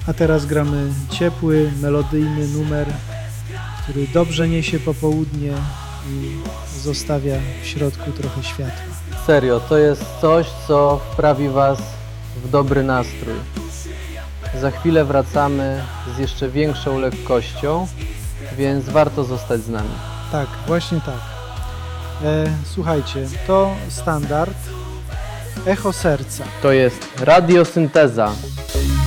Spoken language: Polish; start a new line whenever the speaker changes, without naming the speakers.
A teraz gramy ciepły, melodyjny numer, który dobrze niesie popołudnie i zostawia w środku trochę światła.
Serio, to jest coś, co wprawi Was w dobry nastrój. Za chwilę wracamy z jeszcze większą lekkością, więc warto zostać z nami.
Tak, właśnie tak. Słuchajcie, to standard Echo Serca.
To jest radiosynteza.